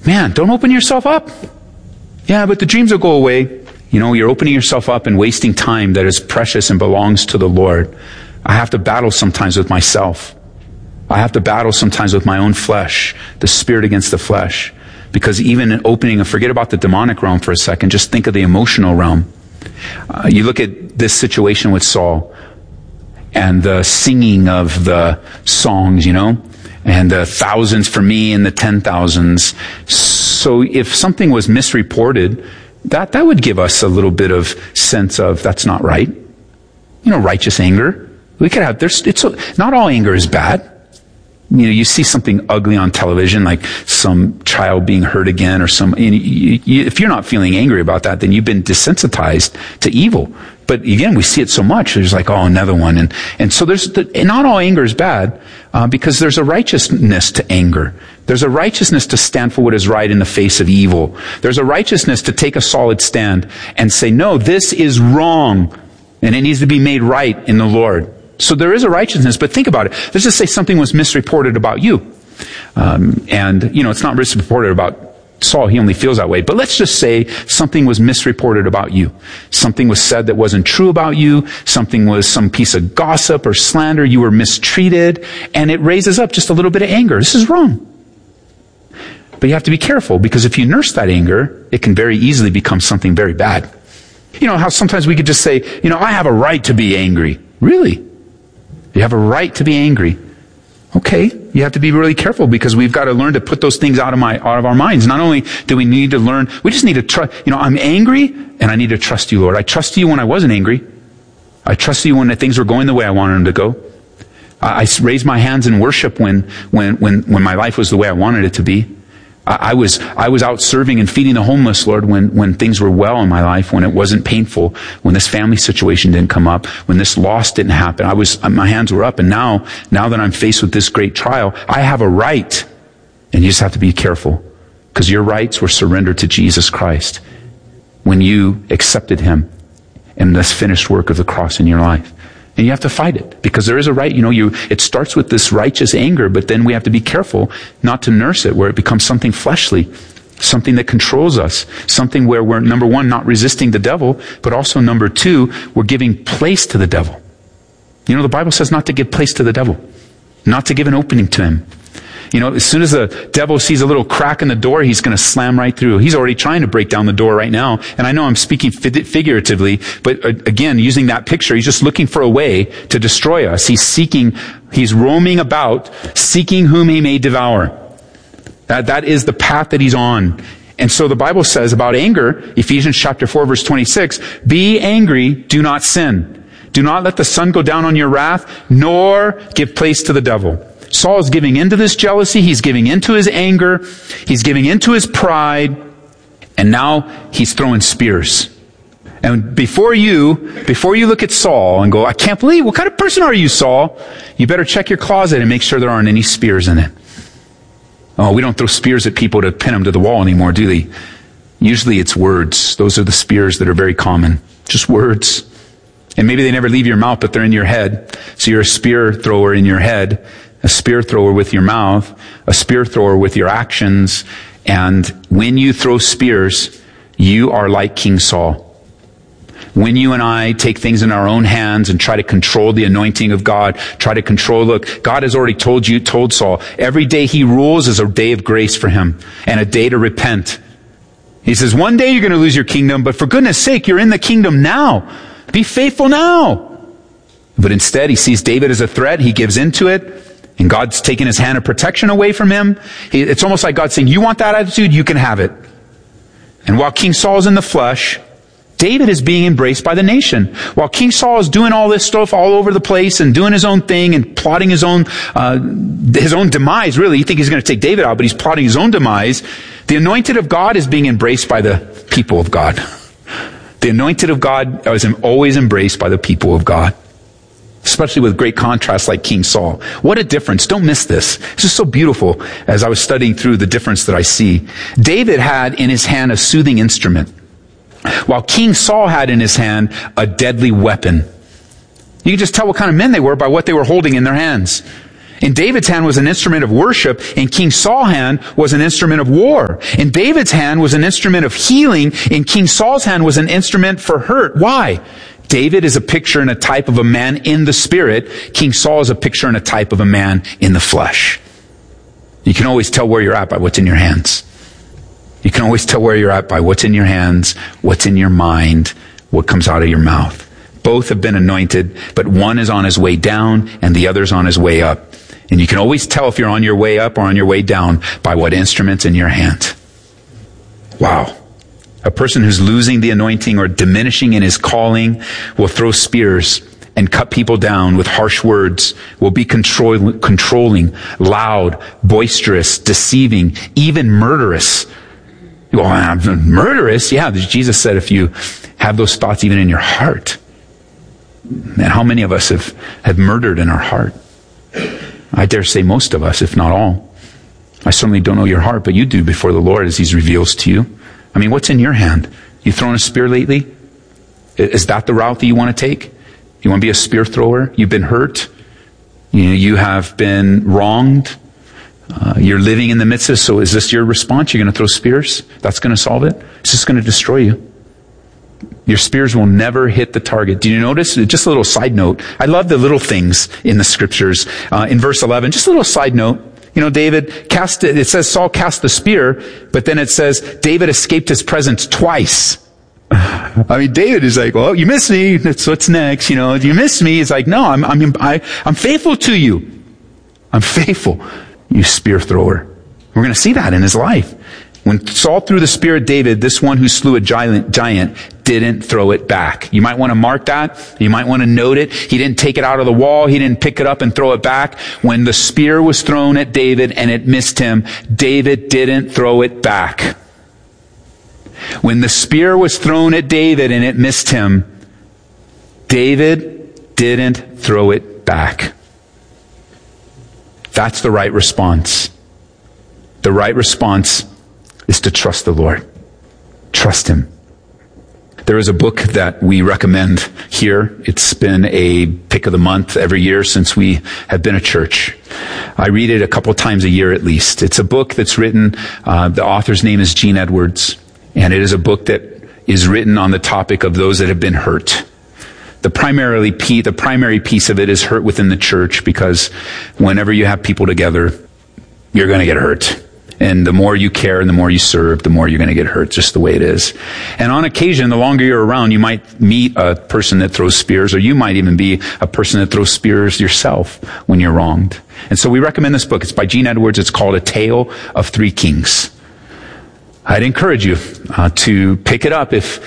Man, don't open yourself up. Yeah, but the dreams will go away. You're opening yourself up and wasting time that is precious and belongs to the Lord. I have to battle sometimes with myself. I have to battle sometimes with my own flesh, the spirit against the flesh. Because even in opening, and forget about the demonic realm for a second, just think of the emotional realm. You look at this situation with Saul and the singing of the songs, and the thousands for me and the 10,000s. So if something was misreported, that would give us a little bit of sense of that's not right. Righteous anger. We could have, not all anger is bad. You see something ugly on television, like some child being hurt again or if you're not feeling angry about that, then you've been desensitized to evil. But again, we see it so much, there's like, oh, another one. And so not all anger is bad, because there's a righteousness to anger. There's a righteousness to stand for what is right in the face of evil. There's a righteousness to take a solid stand and say, no, this is wrong, and it needs to be made right in the Lord. So there is a righteousness, but think about it. Let's just say something was misreported about you. It's not misreported about Saul, he only feels that way. But let's just say something was misreported about you. Something was said that wasn't true about you. Something was some piece of gossip or slander. You were mistreated. And it raises up just a little bit of anger. This is wrong. But you have to be careful, because if you nurse that anger, it can very easily become something very bad. How sometimes we could just say, I have a right to be angry. Really? You have a right to be angry. Okay, you have to be really careful, because we've got to learn to put those things out of our minds. Not only do we need to learn, we just need to trust. I'm angry, and I need to trust you, Lord. I trusted you when I wasn't angry. I trusted you when the things were going the way I wanted them to go. I raised my hands in worship when my life was the way I wanted it to be. I was out serving and feeding the homeless, Lord, when things were well in my life, when it wasn't painful, when this family situation didn't come up, when this loss didn't happen. My hands were up, and now that I'm faced with this great trial, I have a right. And you just have to be careful, because your rights were surrendered to Jesus Christ when you accepted Him and this finished work of the cross in your life. And you have to fight it, because there is a right. It starts with this righteous anger, but then we have to be careful not to nurse it, where it becomes something fleshly, something that controls us, something where we're, number one, not resisting the devil, but also, number two, we're giving place to the devil. The Bible says not to give place to the devil, not to give an opening to him. As soon as the devil sees a little crack in the door, he's going to slam right through. He's already trying to break down the door right now. And I know I'm speaking figuratively, but again, using that picture, he's just looking for a way to destroy us. He's roaming about, seeking whom he may devour. That is the path that he's on. And so the Bible says about anger, Ephesians chapter 4, verse 26, be angry, do not sin. Do not let the sun go down on your wrath, nor give place to the devil. Saul is giving into this jealousy. He's giving into his anger. He's giving into his pride. And now he's throwing spears. And before you look at Saul and go, I can't believe, what kind of person are you, Saul? You better check your closet and make sure there aren't any spears in it. Oh, we don't throw spears at people to pin them to the wall anymore, do they? Usually it's words. Those are the spears that are very common. Just words. And maybe they never leave your mouth, but they're in your head. So you're a spear thrower in your head. A spear thrower with your mouth, a spear thrower with your actions. And when you throw spears, you are like King Saul. When you and I take things in our own hands and try to control the anointing of God, look, God has already told Saul, every day he rules is a day of grace for him and a day to repent. He says, one day you're going to lose your kingdom, but for goodness sake, you're in the kingdom now. Be faithful now. But instead, he sees David as a threat. He gives into it. And God's taken his hand of protection away from him. It's almost like God saying, you want that attitude? You can have it. And while King Saul is in the flesh, David is being embraced by the nation. While King Saul is doing all this stuff all over the place and doing his own thing and plotting his own demise, really. You think he's going to take David out, but he's plotting his own demise. The anointed of God is being embraced by the people of God. The anointed of God is always embraced by the people of God. Especially with great contrast like King Saul. What a difference. Don't miss this. It's just so beautiful as I was studying through the difference that I see. David had in his hand a soothing instrument, while King Saul had in his hand a deadly weapon. You can just tell what kind of men they were by what they were holding in their hands. In David's hand was an instrument of worship. In King Saul's hand was an instrument of war. In David's hand was an instrument of healing. In King Saul's hand was an instrument for hurt. Why? David is a picture and a type of a man in the spirit. King Saul is a picture and a type of a man in the flesh. You can always tell where you're at by what's in your hands. You can always tell where you're at by what's in your hands, what's in your mind, what comes out of your mouth. Both have been anointed, but one is on his way down and the other's on his way up. And you can always tell if you're on your way up or on your way down by what instrument's in your hand. Wow. A person who's losing the anointing or diminishing in his calling will throw spears and cut people down with harsh words, will be controlling, loud, boisterous, deceiving, even murderous. Well, I'm murderous? Yeah, Jesus said if you have those thoughts even in your heart. And how many of us have murdered in our heart? I dare say most of us, if not all. I certainly don't know your heart, but you do before the Lord as He reveals to you. I mean, what's in your hand? You thrown a spear lately? Is that the route that you want to take? You want to be a spear thrower? You've been hurt? You have been wronged? You're living in the midst of this, so is this your response? You're going to throw spears? That's going to solve it? It's just going to destroy you. Your spears will never hit the target. Do you notice? Just a little side note. I love the little things in the scriptures. In verse 11, just a little side note. You know, David cast it. It says Saul cast the spear, but then it says David escaped his presence twice. I mean, David is like, well, you missed me. That's what's next. You know, you missed me. He's like, no, I'm faithful to you. I'm faithful. You spear thrower. We're going to see that in his life. When Saul threw the spear at David, this one who slew a giant didn't throw it back. You might want to mark that. You might want to note it. He didn't take it out of the wall. He didn't pick it up and throw it back. When the spear was thrown at David and it missed him, David didn't throw it back. When the spear was thrown at David and it missed him, David didn't throw it back. That's the right response. The right response is to trust the Lord. Trust Him. There is a book that we recommend here. It's been a pick of the month every year since we have been a church. I read it a couple times a year at least. It's a book that's written, the author's name is Gene Edwards, and it is a book that is written on the topic of those that have been hurt. The primary piece of it is hurt within the church, because whenever you have people together, you're going to get hurt. And the more you care and the more you serve, the more you're going to get hurt, just the way it is. And on occasion, the longer you're around, you might meet a person that throws spears, or you might even be a person that throws spears yourself when you're wronged. And so we recommend this book. It's by Gene Edwards. It's called A Tale of Three Kings. I'd encourage you to pick it up, just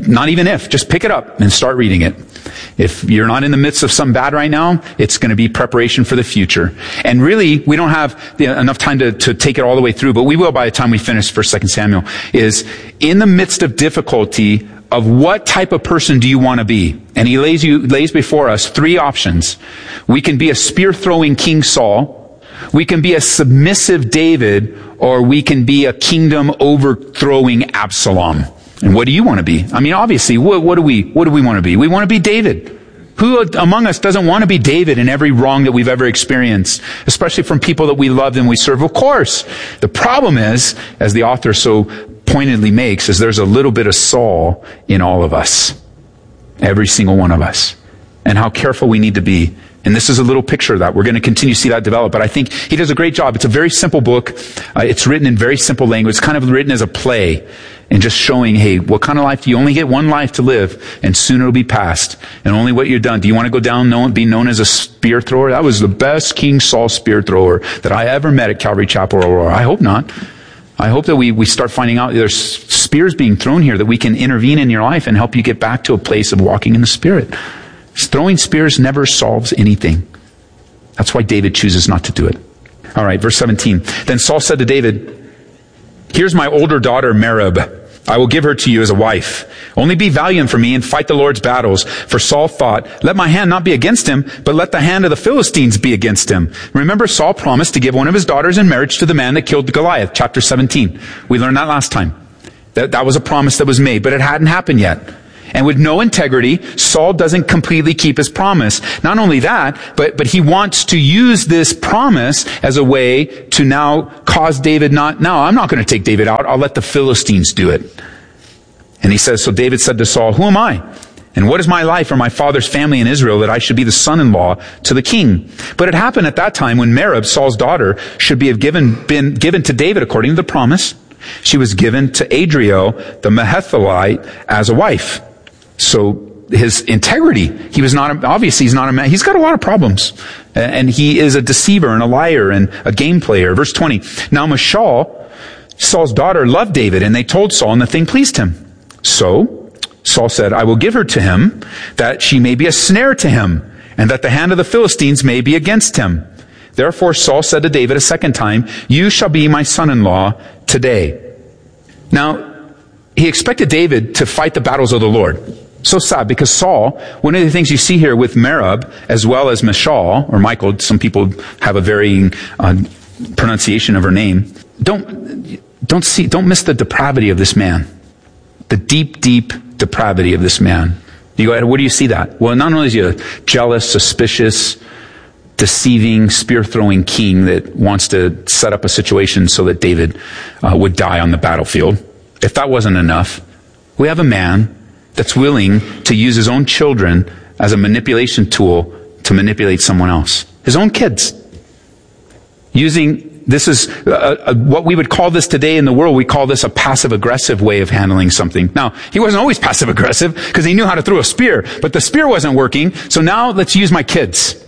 pick it up and start reading it. If you're not in the midst of something bad right now, it's going to be preparation for the future. And really, we don't have enough time to take it all the way through, but we will by the time we finish 1 2 Samuel, is in the midst of difficulty, of what type of person do you want to be? And he lays before us three options. We can be a spear-throwing King Saul, we can be a submissive David, or we can be a kingdom overthrowing Absalom. And what do you want to be? I mean, obviously, what do we want to be? We want to be David. Who among us doesn't want to be David in every wrong that we've ever experienced, especially from people that we love and we serve? Of course. The problem is, as the author so pointedly makes, is there's a little bit of Saul in all of us. Every single one of us. And how careful we need to be. And this is a little picture of that. We're going to continue to see that develop. But I think he does a great job. It's a very simple book. It's written in very simple language. It's kind of written as a play. And just showing, hey, what kind of life do you only get one life to live, and soon it'll be past. And only what you've done. Do you want to go down, be known as a spear thrower? That was the best King Saul spear thrower that I ever met at Calvary Chapel, Aurora. I hope not. I hope that we start finding out there's spears being thrown here, that we can intervene in your life and help you get back to a place of walking in the Spirit. Throwing spears never solves anything. That's why David chooses not to do it. All right, verse 17. Then Saul said to David, "Here's my older daughter, Merab. I will give her to you as a wife. Only be valiant for me and fight the Lord's battles." For Saul thought, "Let my hand not be against him, but let the hand of the Philistines be against him." Remember, Saul promised to give one of his daughters in marriage to the man that killed Goliath. Chapter 17. We learned that last time. That was a promise that was made, but it hadn't happened yet. And with no integrity, Saul doesn't completely keep his promise. Not only that, but he wants to use this promise as a way to now cause David I'm not going to take David out. I'll let the Philistines do it. And he says, so David said to Saul, who am I? And what is my life or my father's family in Israel that I should be the son-in-law to the king? But it happened at that time when Merab, Saul's daughter, should been given to David according to the promise. She was given to Adriel, the Mehethalite, as a wife. So his integrity, he's not a man. He's got a lot of problems. And he is a deceiver and a liar and a game player. Verse 20. Now Michal, Saul's daughter, loved David, and they told Saul, and the thing pleased him. So Saul said, I will give her to him, that she may be a snare to him, and that the hand of the Philistines may be against him. Therefore Saul said to David a second time, you shall be my son-in-law today. Now, he expected David to fight the battles of the Lord. So sad, because Saul, one of the things you see here with Merab, as well as Michal, or Michael, some people have a varying pronunciation of her name. Don't miss the depravity of this man. The deep, deep depravity of this man. You go ahead, where do you see that? Well, not only is he a jealous, suspicious, deceiving, spear-throwing king that wants to set up a situation so that David would die on the battlefield. If that wasn't enough, we have a man that's willing to use his own children as a manipulation tool to manipulate someone else. His own kids. This is what we would call this today in the world. We call this a passive-aggressive way of handling something. Now, he wasn't always passive-aggressive because he knew how to throw a spear, but the spear wasn't working, so now let's use my kids.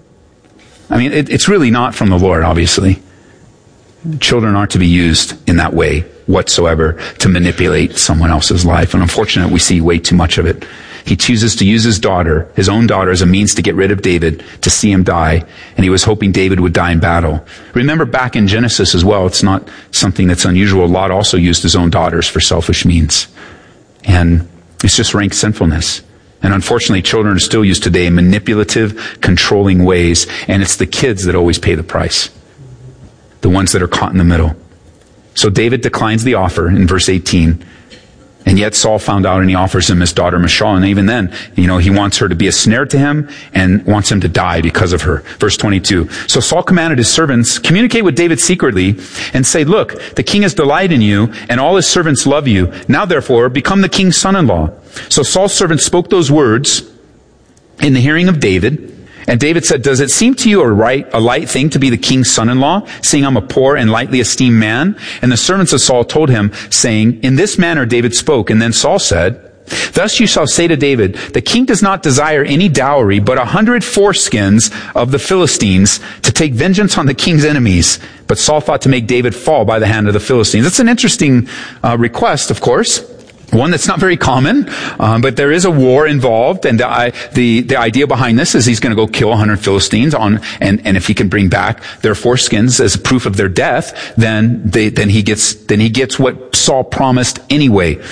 I mean, it's really not from the Lord, obviously. Children aren't to be used in that way whatsoever to manipulate someone else's life. And unfortunately, we see way too much of it. He chooses to use his own daughter, as a means to get rid of David, to see him die. And he was hoping David would die in battle. Remember back in Genesis as well, it's not something that's unusual. Lot also used his own daughters for selfish means. And it's just rank sinfulness. And unfortunately, children are still used today in manipulative, controlling ways. And it's the kids that always pay the price. The ones that are caught in the middle. So David declines the offer in verse 18. And yet Saul found out and he offers him his daughter Michal. And even then, he wants her to be a snare to him and wants him to die because of her. Verse 22. So Saul commanded his servants, communicate with David secretly and say, look, the king has delight in you and all his servants love you. Now therefore, become the king's son-in-law. So Saul's servants spoke those words in the hearing of David. And David said, does it seem to you a light thing to be the king's son-in-law, seeing I'm a poor and lightly esteemed man? And the servants of Saul told him, saying, in this manner David spoke. And then Saul said, thus you shall say to David, the king does not desire any dowry, but 100 foreskins of the Philistines to take vengeance on the king's enemies. But Saul thought to make David fall by the hand of the Philistines. That's an interesting request, of course. One that's not very common, but there is a war involved, and the idea behind this is he's going to go kill 100 Philistines and if he can bring back their foreskins as proof of their death, then he gets what Saul promised anyway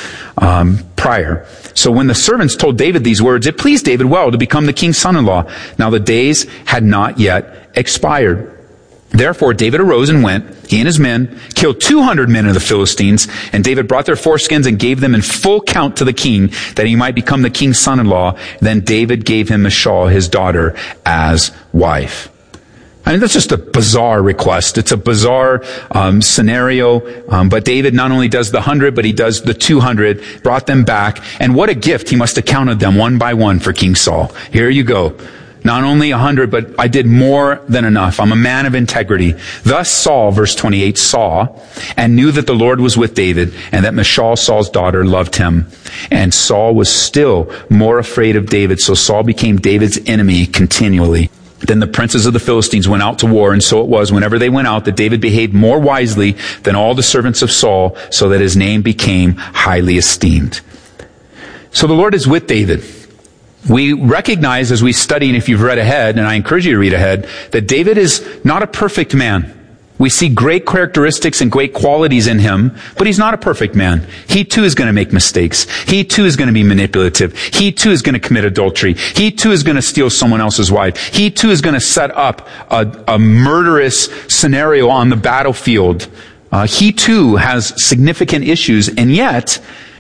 prior. So when the servants told David these words, it pleased David well to become the king's son-in-law. Now the days had not yet expired. Therefore David arose and went, he and his men, killed 200 men of the Philistines, and David brought their foreskins and gave them in full count to the king, that he might become the king's son-in-law. Then David gave him Michal, his daughter, as wife. I mean, that's just a bizarre request. It's a bizarre scenario. But David not only does the 100, but he does the 200, brought them back. And what a gift. He must have counted them one by one for King Saul. Here you go. Not only 100, but I did more than enough. I'm a man of integrity. Thus Saul, verse 28, saw and knew that the Lord was with David, and that Michal, Saul's daughter, loved him. And Saul was still more afraid of David, so Saul became David's enemy continually. Then the princes of the Philistines went out to war, and so it was, whenever they went out, that David behaved more wisely than all the servants of Saul, so that his name became highly esteemed. So the Lord is with David. We recognize as we study, and if you've read ahead, and I encourage you to read ahead, that David is not a perfect man. We see great characteristics and great qualities in him, but he's not a perfect man. He too is going to make mistakes. He too is going to be manipulative. He too is going to commit adultery. He too is going to steal someone else's wife. He too is going to set up a murderous scenario on the battlefield. He too has significant issues, and yet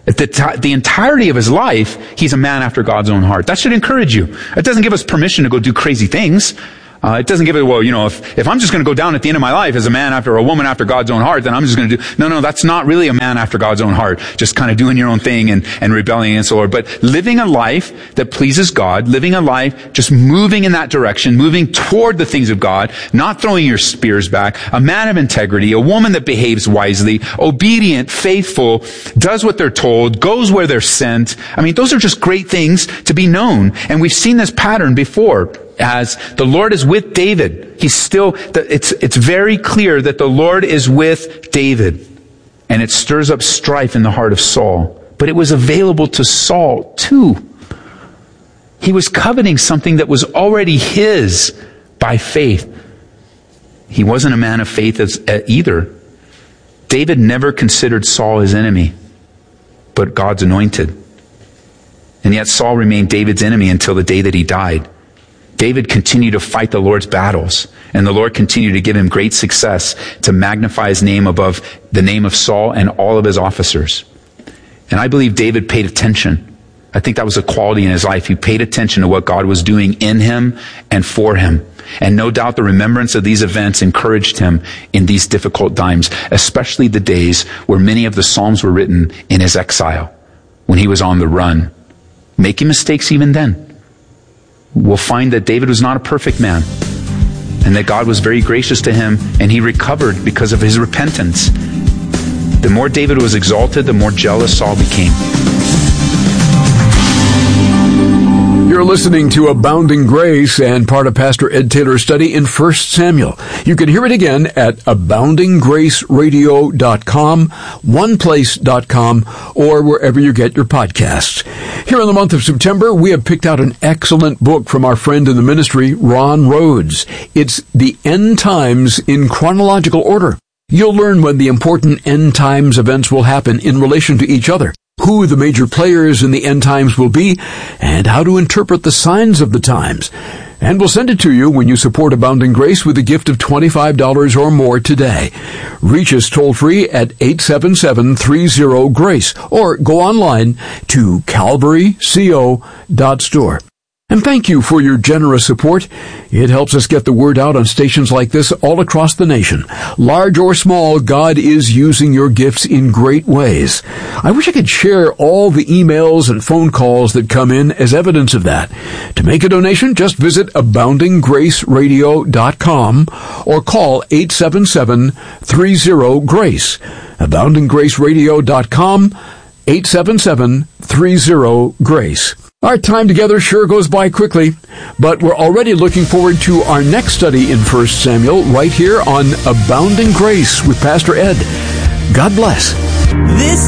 The entirety of his life, he's a man after God's own heart. That should encourage you. It doesn't give us permission to go do crazy things. It doesn't give it, well, if I'm just going to go down at the end of my life as a man after a woman after God's own heart, then I'm just going to do, no, that's not really a man after God's own heart. Just kind of doing your own thing and rebelling against the Lord. But living a life that pleases God, living a life just moving in that direction, moving toward the things of God, not throwing your spears back, a man of integrity, a woman that behaves wisely, obedient, faithful, does what they're told, goes where they're sent. I mean, those are just great things to be known. And we've seen this pattern before. As the Lord is with David, it's very clear that the Lord is with David. And it stirs up strife in the heart of Saul. But it was available to Saul too. He was coveting something that was already his by faith. He wasn't a man of faith either. David never considered Saul his enemy, but God's anointed. And yet Saul remained David's enemy until the day that he died. David continued to fight the Lord's battles, and the Lord continued to give him great success to magnify his name above the name of Saul and all of his officers. And I believe David paid attention. I think that was a quality in his life. He paid attention to what God was doing in him and for him. And no doubt the remembrance of these events encouraged him in these difficult times, especially the days where many of the Psalms were written in his exile, when he was on the run, making mistakes even then. We'll find that David was not a perfect man, and that God was very gracious to him, and he recovered because of his repentance. The more David was exalted, the more jealous Saul became. You're listening to Abounding Grace and part of Pastor Ed Taylor's study in 1 Samuel. You can hear it again at aboundinggraceradio.com, oneplace.com, or wherever you get your podcasts. Here in the month of September, we have picked out an excellent book from our friend in the ministry, Ron Rhodes. It's The End Times in Chronological Order. You'll learn when the important end times events will happen in relation to each other, who the major players in the end times will be, and how to interpret the signs of the times. And we'll send it to you when you support Abounding Grace with a gift of $25 or more today. Reach us toll-free at 877-30-GRACE or go online to calvaryco.store. And thank you for your generous support. It helps us get the word out on stations like this all across the nation. Large or small, God is using your gifts in great ways. I wish I could share all the emails and phone calls that come in as evidence of that. To make a donation, just visit aboundinggraceradio.com or call 877-30-GRACE. aboundinggraceradio.com, 877-30-GRACE. Our time together sure goes by quickly, but we're already looking forward to our next study in 1 Samuel right here on Abounding Grace with Pastor Ed. God bless. This